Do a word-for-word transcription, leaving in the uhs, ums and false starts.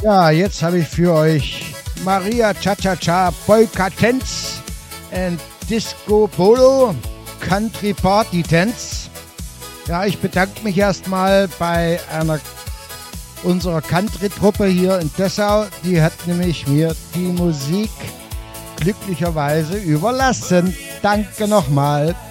Ja, jetzt habe ich für euch Maria Cha-Cha-Cha Polka Dance and Disco Polo Country Party Dance. Ja, ich bedanke mich erstmal bei einer unserer Country-Truppe hier in Dessau. Die hat nämlich mir die Musik glücklicherweise überlassen. Danke nochmal.